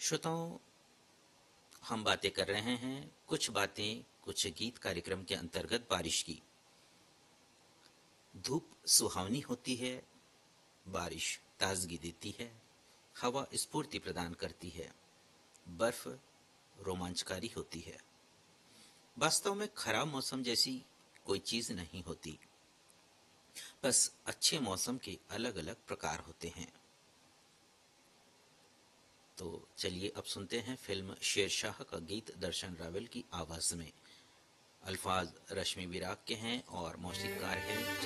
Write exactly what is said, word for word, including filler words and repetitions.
श्रोताओं, हम बातें कर रहे हैं कुछ बातें कुछ गीत कार्यक्रम के अंतर्गत बारिश की। धूप सुहावनी होती है, बारिश ताजगी देती है, हवा स्फूर्ति प्रदान करती है, बर्फ रोमांचकारी होती है। वास्तव में खराब मौसम जैसी कोई चीज नहीं होती, बस अच्छे मौसम के अलग अलग प्रकार होते हैं। तो चलिए अब सुनते हैं फिल्म शेरशाह का गीत दर्शन रावल की आवाज में। अल्फाज रश्मि विराग के हैं और मौसीकार हैं